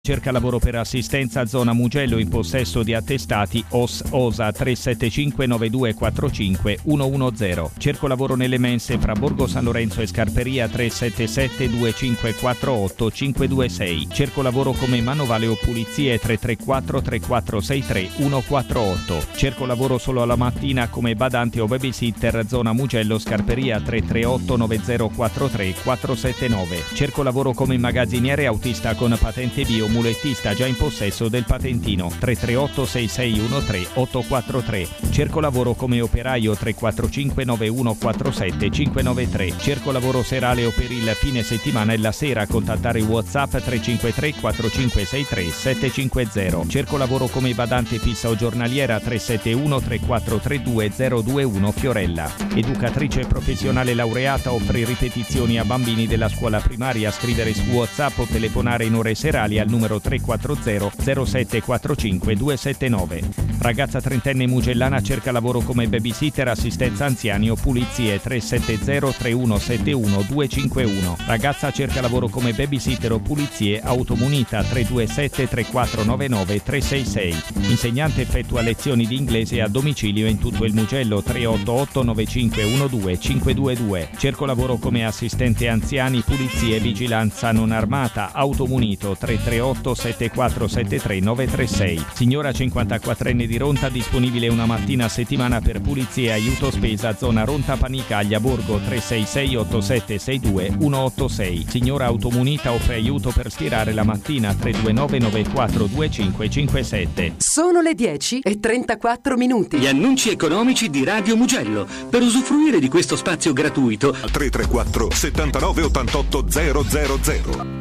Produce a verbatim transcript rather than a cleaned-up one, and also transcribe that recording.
Cerca lavoro per assistenza zona Mugello in possesso di attestati O S O S A tre sette cinque nove due quattro cinque uno uno zero. Cerco lavoro nelle mense fra Borgo San Lorenzo e Scarperia tre sette sette due cinque quattro otto cinque due sei. Cerco lavoro come manovale o pulizie tre tre quattro tre quattro sei tre uno quattro otto. Cerco lavoro solo alla mattina come badante o babysitter zona Mugello Scarperia tre tre otto nove zero quattro tre quattro sette nove. Cerco lavoro come magazziniere autista con patente bio mulettista già in possesso del patentino tre tre otto sei sei uno tre otto quattro tre. Cerco lavoro come operaio tre quattro cinque nove uno quattro sette cinque nove tre. Cerco lavoro serale o per il fine settimana e la sera. Contattare WhatsApp tre cinque tre quattro cinque sei tre sette cinque zero. Cerco lavoro come badante fissa o giornaliera tre sette uno tre quattro tre due zero due uno Fiorella. Educatrice professionale laureata, offre ripetizioni a bambini della scuola primaria. Scrivere su WhatsApp o telefonare in ore serali al numero tre quattro zero zero sette quattro cinque due sette nove. Ragazza trentenne mugellana cerca lavoro come babysitter, assistenza anziani o pulizie tre sette zero tre uno sette uno due cinque uno. Ragazza cerca lavoro come babysitter o pulizie, automunita tre due sette tre quattro nove nove tre sei sei. Insegnante effettua lezioni di inglese a domicilio in tutto il Mugello tre otto otto nove cinque uno due cinque due due. Cerco lavoro come assistente anziani, pulizie e vigilanza non armata, automunito tre tre otto sette quattro sette tre nove tre sei. Signora cinquantaquattrenne di Ronta, disponibile una mattina a settimana per pulizie e aiuto spesa zona Ronta Panicaglia Borgo tre sei sei otto sette sei due uno otto sei. Signora automunita, offre aiuto per stirare la mattina tre due nove nove quattro due cinque cinque sette. Sono le dieci e trentaquattro minuti. Gli annunci economici di Radio Mugello. Per usufruire di questo spazio gratuito tre tre quattro settantanove ottantotto zero zero zero.